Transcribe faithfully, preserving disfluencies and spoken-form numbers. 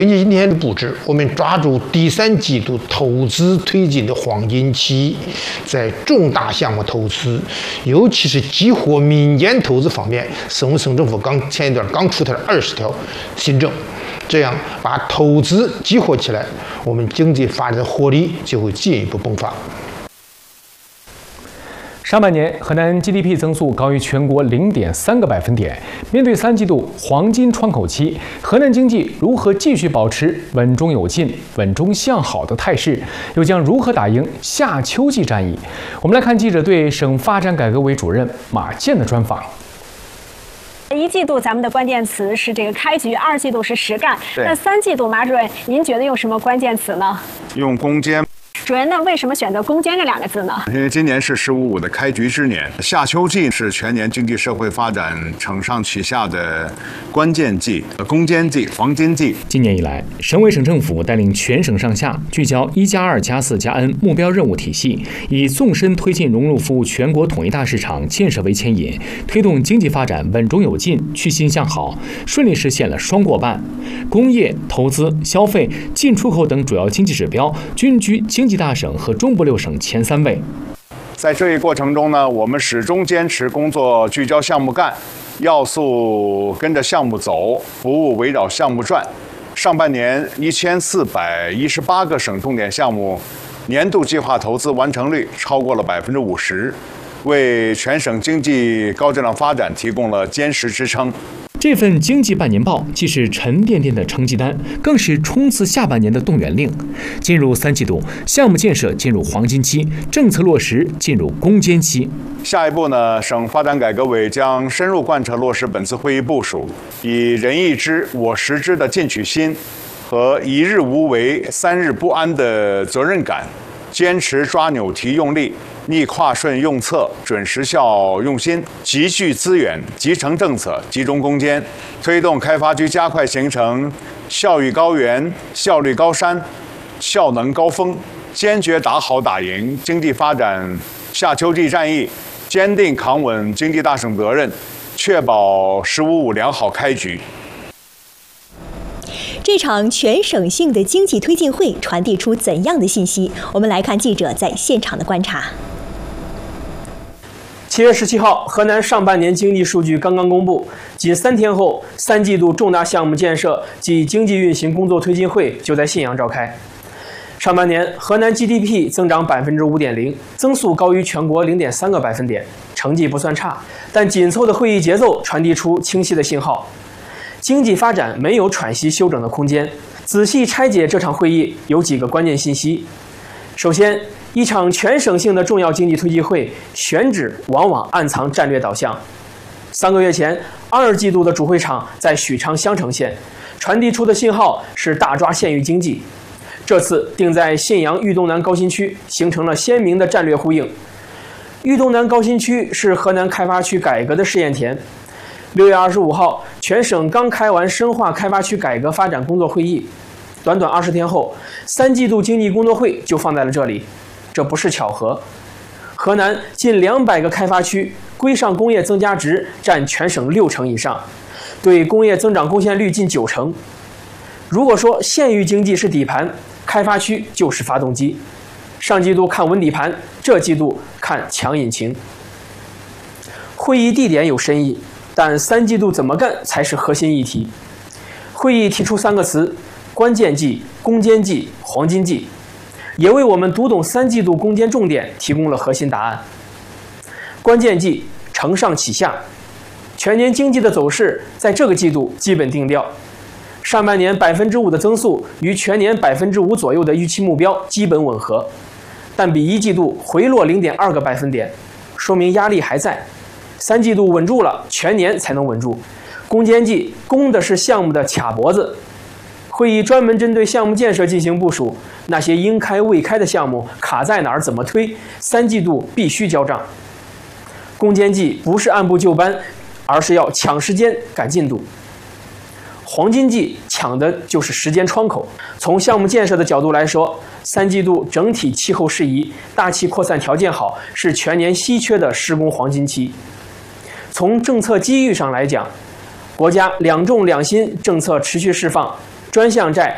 根据今天的布置，我们抓住第三季度投资推进的黄金期，在重大项目投资，尤其是激活民间投资方面，省委省政府刚前一段刚出台了二十条新政，这样把投资激活起来，我们经济发展活力就会进一步迸发。 上半年，河南 G D P 增速高于全国零点三个百分点。面对三季度黄金窗口期，河南经济如何继续保持稳中有进、稳中向好的态势？又将如何打赢夏秋季战役？我们来看记者对省发展改革委主任马健的专访。 一季度咱们的关键词是这个开局，二季度是实干。那三季度，马主任，您觉得用什么关键词呢？ 用攻坚。 主任，那为什么选择攻坚这两个字呢？ 因为今年是“十五五”的开局之年，夏秋季是全年经济社会发展承上启下的关键季、攻坚季、黄金季。 今年以来，省委省政府带领全省上下聚焦“一加二加四加 N” 目标任务体系，以纵深推进融入服务全国统一大市场建设为牵引，推动经济发展稳中有进、趋新向好，顺利实现了双过半。工业、投资、消费、进出口等主要经济指标均居经济大省和中部六省前三位。 在这一过程中呢，我们始终坚持工作聚焦项目干，要素跟着项目走，服务围绕项目转。上半年一千四百一十八个省重点项目年度计划投资完成率超过了百分之五十，为全省经济高质量发展提供了坚实支撑。 这份经济半年报既是沉甸甸的成绩单，更是冲刺下半年的动员令。进入三季度，项目建设进入黄金期，政策落实进入攻坚期。 下一步呢，省发展改革委将深入贯彻落实本次会议部署，以仁义之、我实之的进取心和一日无为、三日不安的责任感，坚持抓纽提用力，逆跨顺用策，准时效用心，集聚资源，集成政策，集中攻坚，推动开发区加快形成效益高原、效率高山、效能高峰，坚决打好打赢经济发展夏秋季战役，坚定扛稳经济大省责任，确保“十五五”良好开局。 这场全省性的经济推进会传递出怎样的信息？我们来看记者在现场的观察。 七月十七号，河南上半年经济数据刚刚公布，仅三天后，三季度重大项目建设及经济运行工作推进会就在信阳召开。上半年，河南 G D P 增长百分之五点零，增速高于全国零点三个百分点，成绩不算差，但紧凑的会议节奏传递出清晰的信号。经济发展没有喘息休整的空间。仔细拆解这场会议，有几个关键信息。首先，一场全省性的重要经济推进会，选址往往暗藏战略导向。三个月前，二季度的主会场在许昌襄城县，传递出的信号是大抓县域经济。这次定在信阳豫东南高新区，形成了鲜明的战略呼应。豫东南高新区是河南开发区改革的试验田。六月二十五号，全省刚开完深化开发区改革发展工作会议，短短二十天后，三季度经济工作会就放在了这里，这不是巧合。河南近两百个开发区，规上工业增加值占全省六成以上，对工业增长贡献率近九成。如果说县域经济是底盘，开发区就是发动机。上季度看稳底盘，这季度看强引擎。会议地点有深意，但三季度怎么干才是核心议题。会议提出三个词：关键季、攻坚季、黄金季，也为我们读懂三季度攻坚重点提供了核心答案。关键季承上启下，全年经济的走势在这个季度基本定调。上半年百分之五的增速与全年百分之五左右的预期目标基本吻合，但比一季度回落零点二个百分点，说明压力还在。三季度稳住了，全年才能稳住。攻坚季攻的是项目的卡脖子。会议专门针对项目建设进行部署，那些应开未开的项目卡在哪儿，怎么推，三季度必须交账。攻坚季不是按部就班，而是要抢时间赶进度。黄金季抢的就是时间窗口。从项目建设的角度来说，三季度整体气候适宜，大气扩散条件好，是全年稀缺的施工黄金期。从政策机遇上来讲，国家两重两新政策持续释放，专项债